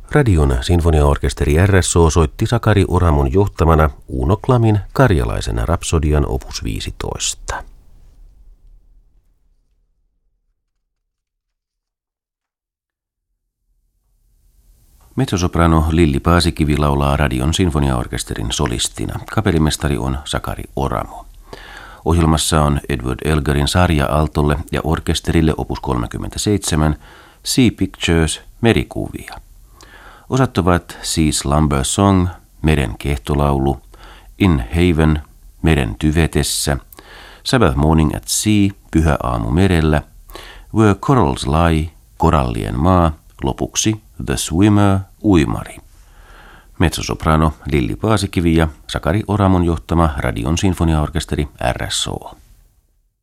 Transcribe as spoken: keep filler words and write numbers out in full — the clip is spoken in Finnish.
Radion sinfoniaorkesteri R S O soitti Sakari Oramon johtamana Uno Klamin Karjalaisen rapsodian opus viisitoista. Mezzosoprano Lilli Paasikivi laulaa Radion sinfoniaorkesterin solistina. Kapellimestari on Sakari Oramo. Ohjelmassa on Edward Elgarin sarja altolle ja orkesterille opus kolmekymmentäseitsemän, Sea Pictures, merikuvia. Osat ovat Sea Slumber Song, meren kehtolaulu, In Haven, meren tyvetessä, Sabbath Morning at Sea, pyhä aamu merellä, Where Corals Lie, korallien maa, lopuksi The Swimmer, uimari. Mezzosoprano Lilli Paasikivi ja Sakari Oramon johtama Radion sinfoniaorkesteri R S O.